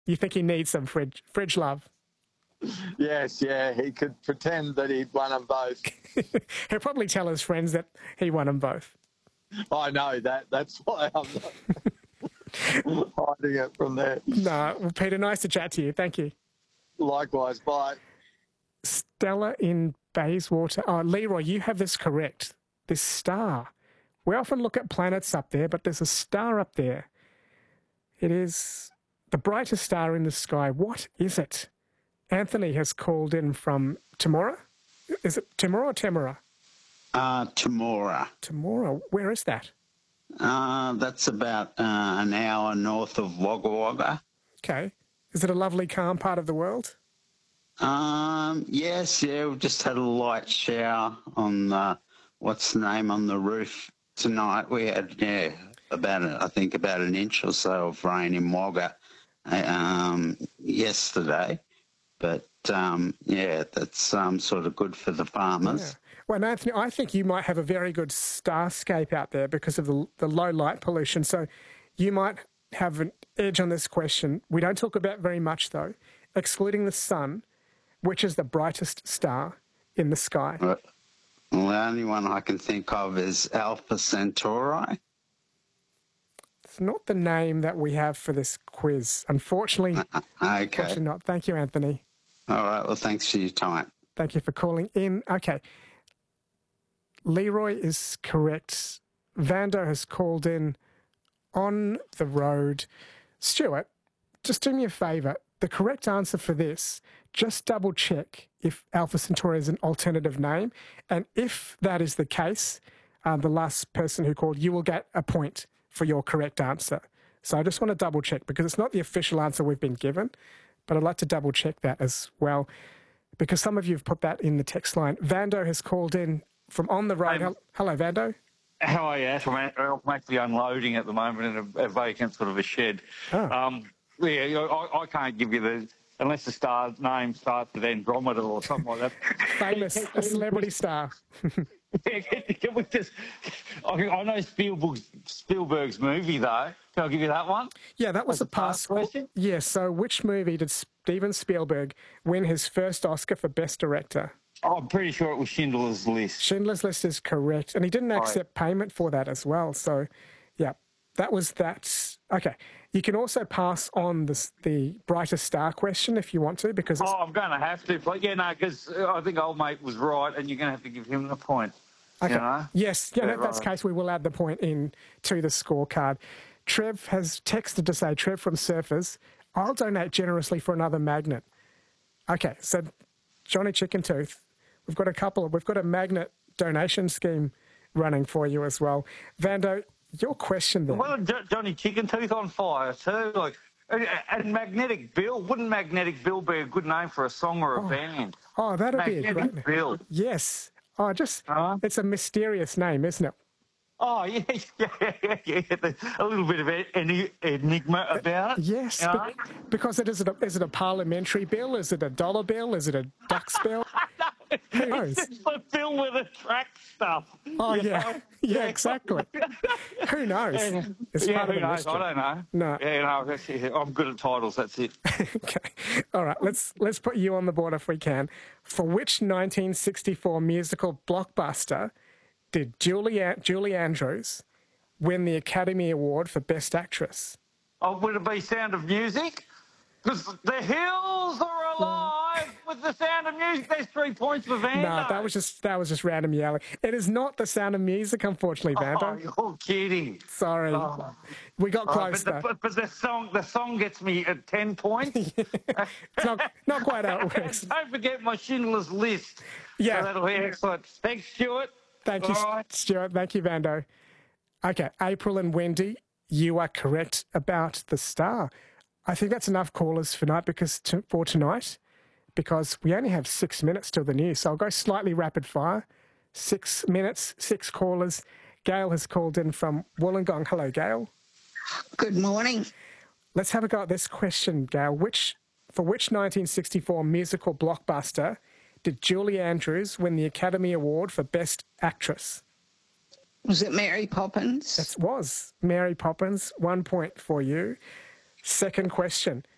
You think he needs some fridge love? Yes, yeah, he could pretend that he'd won them both. He'll probably tell his friends that he won them both. I know that. That's why I'm not hiding it from there. No, well, Peter, nice to chat to you. Thank you. Likewise, bye. Stella in Bayswater. Oh, Leroy, you have this correct. This star. We often look at planets up there, but there's a star up there. It is the brightest star in the sky. What is it? Anthony has called in from Temora. Is it Temora or Temora? Temora. Temora. Where is that? That's about an hour north of Wagga Wagga. Okay. Is it a lovely, calm part of the world? Yes, yeah. We've just had a light shower on on the roof tonight. We had about an inch or so of rain in Wagga yesterday. But, that's sort of good for the farmers. Yeah. Well, Anthony, I think you might have a very good starscape out there because of the low light pollution. So you might have an edge on this question. We don't talk about very much, though. Excluding the sun, which is the brightest star in the sky? Well, the only one I can think of is Alpha Centauri. It's not the name that we have for this quiz. Unfortunately, Okay. Unfortunately not. Thank you, Anthony. All right. Well, thanks for your time. Thank you for calling in. Okay. Leroy is correct. Vando has called in on the road. Stuart, just do me a favour. The correct answer for this, just double check if Alpha Centauri is an alternative name. And if that is the case, the last person who called, you will get a point for your correct answer. So I just want to double check because it's not the official answer we've been given, but I'd like to double check that as well because some of you have put that in the text line. Vando has called in from on the road. Hello, Vando. How are you, Ash? I'm actually unloading at the moment in a vacant sort of a shed. Oh. I can't give you unless the star's name starts with Andromeda or something like that. Famous, a celebrity star. Can we just? I know Spielberg's movie though. Can I give you that one? Yeah, that was a past question. Yeah. So, which movie did Steven Spielberg win his first Oscar for Best Director? I'm pretty sure it was Schindler's List. Schindler's List is correct, and he didn't accept payment for that as well. So, yeah, that was that. Okay, you can also pass on the brightest star question if you want to, because I'm going to have to. But because I think old mate was right, and you're going to have to give him the point. Okay. You know? Yes, yeah, if that's the case, we will add the point in to the scorecard. Trev has texted to say, Trev from Surfers, I'll donate generously for another magnet. Okay, so Johnny Chicken Tooth, we've got a magnet donation scheme running for you as well. Vando, your question then. Well, Johnny Chicken Tooth on fire too. And Magnetic Bill, wouldn't Magnetic Bill be a good name for a song or a band? Oh, that'd be a great Magnetic Bill. Yes. Oh, it's a mysterious name, isn't it? Oh, yeah. A little bit of enigma about it. Yes, because is it a parliamentary bill? Is it a dollar bill? Is it a duck's bill? Who knows? It's the bill with the track stuff. Oh, yeah. Yeah, exactly. Who knows? It's part of who the knows? mystery. I don't know. No. Yeah, I'm good at titles, that's it. Okay. All right, let's put you on the board if we can. For which 1964 musical blockbuster did Julie Andrews win the Academy Award for Best Actress? Oh, would it be Sound of Music? Because the hills are alive with the Sound of Music. There's 3 points for Vando. No, that was just random yelling. It is not the Sound of Music, unfortunately, Vando. Oh, you're kidding. Sorry. We got close, though. But the song gets me at 10 points. It's not quite how it works. Don't forget my Schindler's List. Yeah. So that'll be excellent. Thanks, Stuart. Thank you, Stuart. Thank you, Vando. Okay, April and Wendy, you are correct about the star. I think that's enough callers for tonight because we only have 6 minutes till the news. So I'll go slightly rapid fire. 6 minutes, 6 callers. Gail has called in from Wollongong. Hello, Gail. Good morning. Let's have a go at this question, Gail. For which 1964 musical blockbuster did Julie Andrews win the Academy Award for Best Actress? Was it Mary Poppins? It was Mary Poppins. 1 point for you. Second question.